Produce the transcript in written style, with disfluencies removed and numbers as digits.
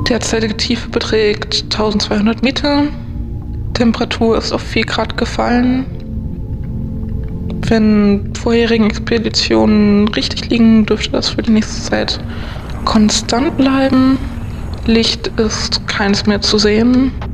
Derzeitige Tiefe beträgt 1200 Meter. Temperatur ist auf 4 Grad gefallen. Wenn vorherigen Expeditionen richtig liegen, dürfte das für die nächste Zeit konstant bleiben. Licht ist keins mehr zu sehen.